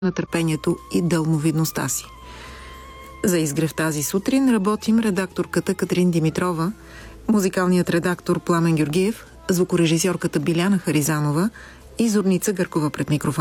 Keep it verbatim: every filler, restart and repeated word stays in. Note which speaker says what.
Speaker 1: на търпението и дълновидността си. За изгрев тази сутрин работим редакторката Катрин Димитрова, музикалният редактор Пламен Георгиев, звукорежисьорката Биляна Харизанова и Зорница Гъркова пред микрофон.